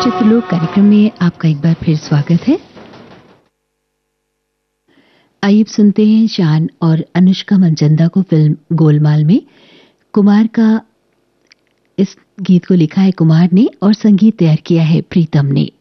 चित्रलोक कार्यक्रम में आपका एक बार फिर स्वागत है। आइए सुनते हैं शान और अनुष्का मंचंदा को फिल्म गोलमाल में। कुमार का इस गीत को लिखा है कुमार ने और संगीत तैयार किया है प्रीतम ने।